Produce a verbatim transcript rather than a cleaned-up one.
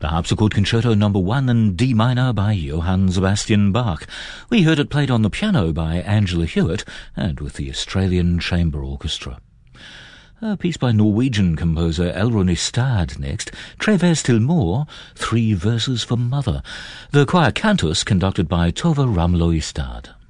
The Harpsichord Concerto Number one in D minor by Johann Sebastian Bach. We heard it played on the piano by Angela Hewitt and with the Australian Chamber Orchestra. A piece by Norwegian composer Elrond Istad next, Treves til Mor, Three Verses for Mother. The choir cantus conducted by Tove Ramlo Istad.